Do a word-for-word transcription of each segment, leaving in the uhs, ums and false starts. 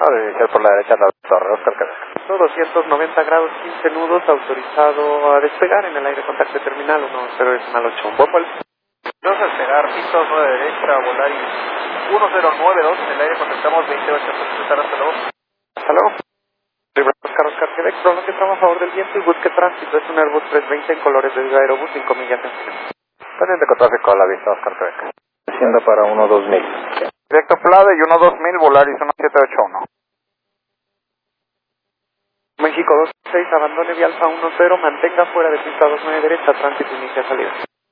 de iniciar por la derecha la torre, Oscar Quebec. doscientos noventa grados, quince nudos, autorizado a despegar en el aire contacto terminal uno cero decimal ocho. Bopal. Vamos a despegar, piso nueve derecha, Volaris uno cero nueve dos, en el aire contactamos veintiocho, hasta luego. Hasta luego. Oscar Oscar Quebec, pronto que estamos a favor del viento y busque tránsito, es un Airbus trescientos veinte en colores de Aerobús, cinco millas en filo. Pendiente con tráfico a la vista, Oscar Quebec. Hacienda para uno dos mil. Directo Flade y uno dos mil, Volaris uno siete ocho uno. México dos seis, abandone vía Alfa uno cero, mantenga fuera de pista dos nueve derecha, tránsito inicia salida.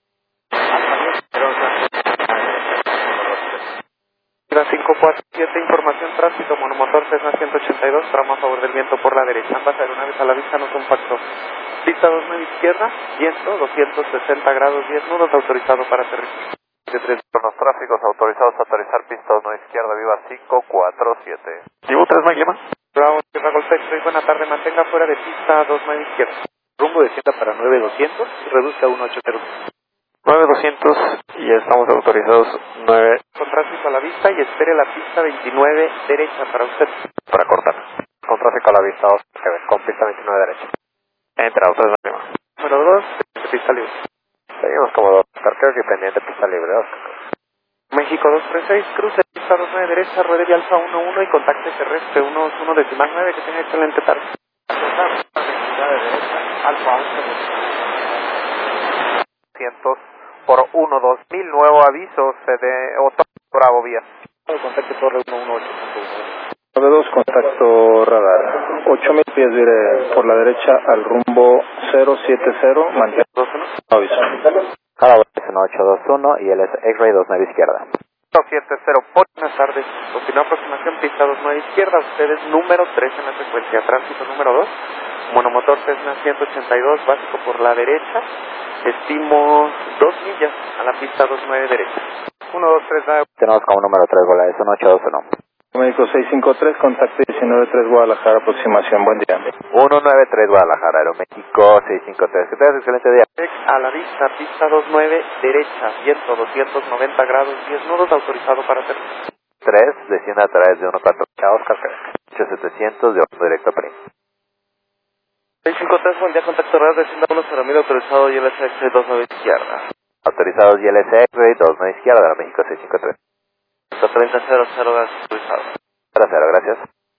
cinco cuatro siete, información tránsito, monomotor Cessna ciento ochenta y dos, tramo a favor del viento por la derecha, ambas aeronaves a la vista no son factor. Pista dos nueve izquierda, viento doscientos sesenta grados, diez nudos, autorizado para aterrizar. Con los tráficos autorizados a aterrizar pista dos nueve izquierda, viva cinco cuatro siete. Vivo tres Mike Lima. Bravo, Sierra Golf X-Ray, buena tarde, mantenga fuera de pista dos nueve izquierda. Rumbo descienda para nueve doscientos y reduzca a uno ocho cero. nueve doscientos y ya estamos autorizados nueve. Con tráfico a la vista y espere la pista veintinueve derecha para usted. Para cortar. Con tráfico a la vista, Oscar Quebec, con pista veintinueve derecha. Entra, ustedes Lima. Número dos, pista libre. Seguimos como dos, Oscar Quebec y pendiente pista libre, Oscar Quebec. México dos tres seis, cruce pista dos nueve derecha, ruede de Alfa uno uno y contacte terrestre uno dos uno decimal nueve, que tenga excelente tarde. Alfa once doscientos por uno dos mil, nuevo aviso, C D Otto, Bravo vía. Contacte torre uno uno ocho punto uno. nueve dos, contacto radar. ocho mil pies diré por la derecha al rumbo cero siete cero, mantenga aviso. Jala uno ocho dos uno y el X-Ray dos nueve izquierda. dos siete cero, buenas tardes. Continúa aproximación pista dos nueve izquierda, ustedes número tres en la secuencia. Tránsito número dos, monomotor Cessna ciento ochenta y dos, básico por la derecha. Estimo dos millas a la pista dos nueve derecha. uno dos tres, tenemos como número tres, Volaris uno ocho dos uno. México seis cinco tres, contacto diecinueve tres Guadalajara, aproximación, buen día. uno nueve tres Guadalajara, Aeroméxico seis cinco tres, que tengas excelente día. A la vista, pista dos nueve derecha, viento doscientos noventa grados, diez nudos, autorizado para hacer. tres, desciende a través de uno cuatro, Oscar Quebec, ocho setecientos de Orlando directo a Prim. seis cinco tres, buen día, contacto radar, descienda uno cero mil, autorizado y L S X dos nueve izquierda. Autorizados y L S X dos nueve izquierda, México seis cinco tres. treinta cero cero, autorizado. cero cero, gracias.